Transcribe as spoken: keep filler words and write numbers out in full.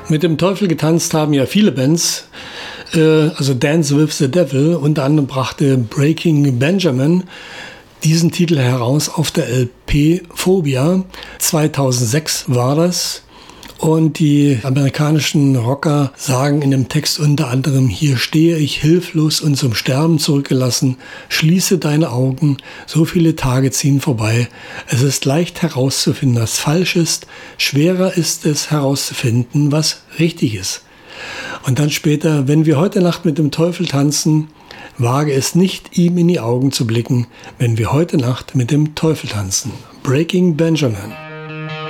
Mit dem Teufel getanzt haben ja viele Bands, äh, also Dance with the Devil. Unter anderem brachte Breaking Benjamin diesen Titel heraus auf der L P Phobia. zweitausendsechs war das. Und die amerikanischen Rocker sagen in dem Text unter anderem: Hier stehe ich hilflos und zum Sterben zurückgelassen. Schließe deine Augen, so viele Tage ziehen vorbei. Es ist leicht herauszufinden, was falsch ist. Schwerer ist es herauszufinden, was richtig ist. Und dann später: Wenn wir heute Nacht mit dem Teufel tanzen, wage es nicht, ihm in die Augen zu blicken, wenn wir heute Nacht mit dem Teufel tanzen. Breaking Benjamin.